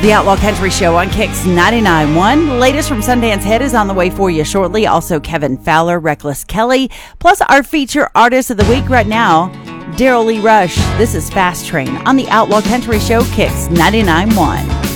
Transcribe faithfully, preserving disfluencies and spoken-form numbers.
The Outlaw Country Show on Kicks ninety-nine point one. Latest from Sundance Head is on the way for you shortly. Also, Kevin Fowler, Reckless Kelly, plus our feature artist of the week right now, Daryl Lee Rush. This is Fast Train on the Outlaw Country Show, Kicks ninety-nine point one.